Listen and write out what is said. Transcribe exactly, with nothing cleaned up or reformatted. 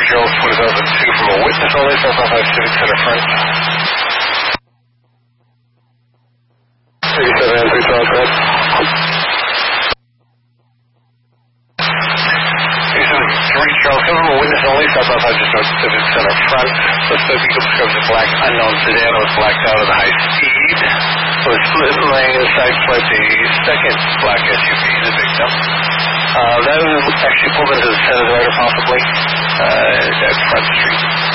Charles two thousand two from a witness only, South five Civic Center front. thirty-seven and three Charles, correct. thirty-seven three Charles, coming from a witness only, South five just north Civic Center front. Suspect vehicle describes a black unknown sedan was blacked out at a high speed. Was split lane, sideswiped a second black S U V, the victim. Uh, that was actually pulled into the center divider possibly, uh, at Front Street.